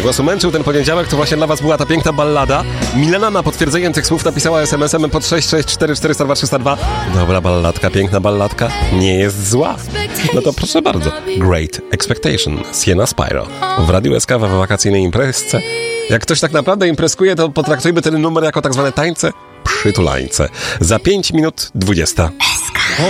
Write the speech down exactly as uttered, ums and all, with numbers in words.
głosu męczył ten poniedziałek, to właśnie dla was była ta piękna ballada. Milena na potwierdzenie tych słów napisała es em esem pod sześć sześć cztery cztery zero dwa trzy zero dwa. Dobra balladka, piękna balladka, nie jest zła. No to proszę bardzo. Great Expectation, Sienna Spyro. W Radiu S K w wakacyjnej imprezce. Jak ktoś tak naprawdę imprezkuje, to potraktujmy ten numer jako tak zwane tańce przytulańce. Za pięć minut dwudziesta.